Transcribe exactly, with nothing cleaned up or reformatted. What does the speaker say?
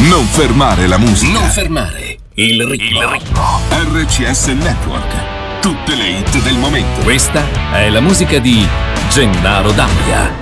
Non fermare la musica. Non fermare il ritmo. Il ritmo. R C S Network. Tutte le hit del momento. Questa è la musica di Gennaro D'Ambia.